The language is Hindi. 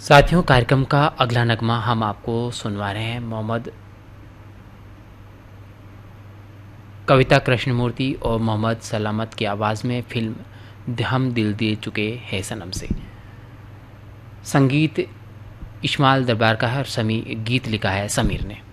साथियों, कार्यक्रम का अगला नगमा हम आपको सुनवा रहे हैं मोहम्मद कविता कृष्णमूर्ति और मोहम्मद सलामत की आवाज़ में फिल्म हम दिल दे चुके हैं सनम से। संगीत इस्माइल दरबार का है और गीत लिखा है समीर ने।